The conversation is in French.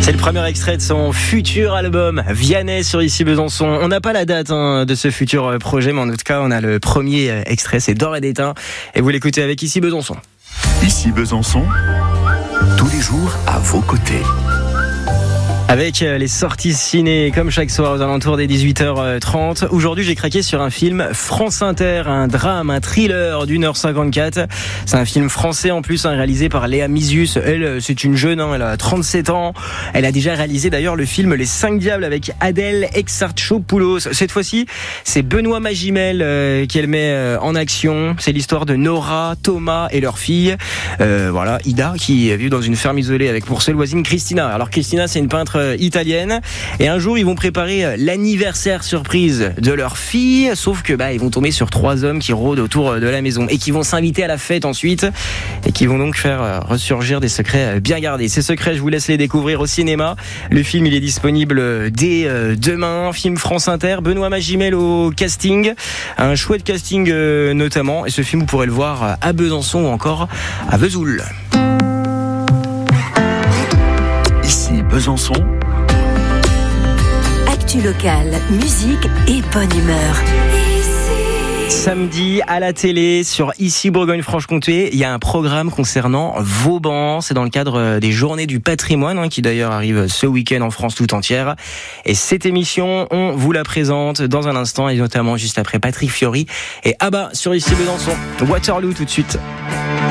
C'est le premier extrait de son futur album, Vianney sur Ici Besançon. On n'a pas la date de ce futur projet, mais en tout cas, on a le premier extrait, c'est D'or et d'étain. Et vous l'écoutez avec Ici Besançon. Ici Besançon, tous les jours à vos côtés. Avec les sorties ciné, comme chaque soir aux alentours des 18h30. Aujourd'hui, j'ai craqué sur un film France Inter, un drame, un thriller d'1h54. C'est un film français en plus, réalisé par Léa Mizius. Elle, c'est une jeune, elle a 37 ans. Elle a déjà réalisé d'ailleurs le film Les 5 Diables avec Adèle Exarchopoulos. Cette fois-ci, c'est Benoît Magimel qu'elle met en action. C'est l'histoire de Nora, Thomas et leur fille. Voilà, Ida, qui vit dans une ferme isolée avec pour seule voisine Christina. Alors Christina, c'est une peintre italienne, et un jour ils vont préparer l'anniversaire surprise de leur fille, sauf que ils vont tomber sur 3 hommes qui rôdent autour de la maison et qui vont s'inviter à la fête ensuite et qui vont donc faire ressurgir des secrets bien gardés. Ces secrets, je vous laisse les découvrir au cinéma. Le film, il est disponible dès demain. Film France Inter, Benoît Magimel au casting, un chouette casting notamment, et ce film vous pourrez le voir à Besançon ou encore à Vesoul. Ici Besançon. Actu locale, musique et bonne humeur. Samedi à la télé sur Ici Bourgogne-Franche-Comté, il y a un programme concernant Vauban. C'est dans le cadre des Journées du patrimoine, qui d'ailleurs arrive ce week-end en France tout entière. Et cette émission, on vous la présente dans un instant, et notamment juste après Patrick Fiori et Abba sur Ici Besançon. Waterloo tout de suite.